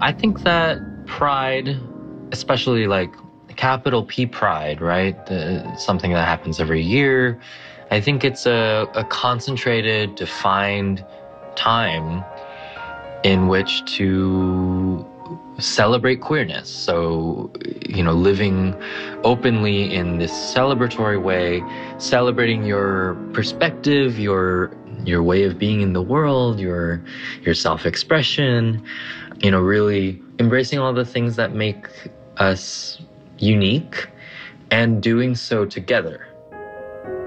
I think that pride, especially like capital P pride, right? Something that happens every year. I think it's a concentrated, defined time in which to celebrate queerness. So, living openly in this celebratory way, celebrating your perspective, your way of being in the world, your self-expression, really embracing all the things that make us unique and doing so together.